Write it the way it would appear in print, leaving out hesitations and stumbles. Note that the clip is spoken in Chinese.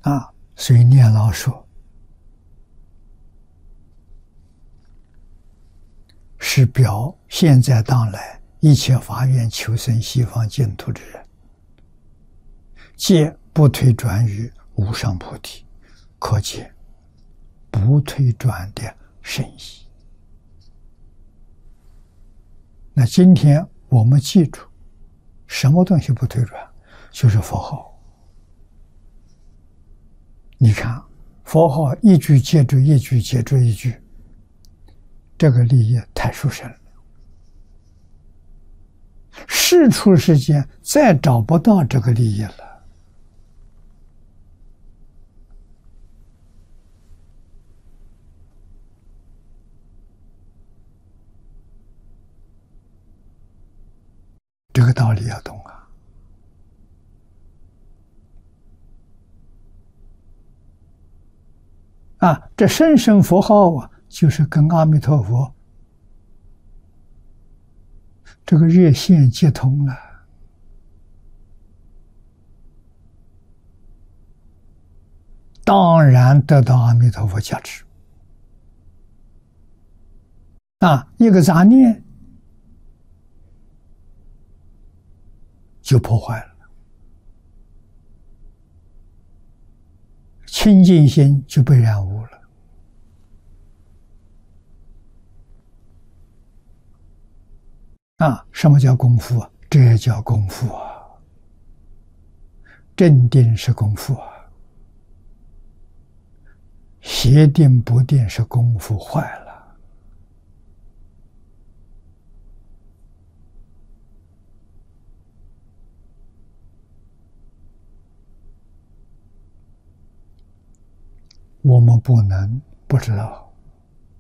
所以念老说，是表现在当来一切发愿求生西方净土之人，皆不退转于无上菩提，可见不退转的深意。那今天我们记住，什么东西不退转？就是佛号。你看，佛号一句接着一句，接着一句，这个利益太殊胜了。世出世间再找不到这个利益了。这个道理要懂这声声佛号就是跟阿弥陀佛这个热线接通了，当然得到阿弥陀佛加持。一个杂念就破坏了，清净心就被染污了。什么叫功夫？这叫功夫正定是功夫邪定不定是功夫坏了。我们不能不知道。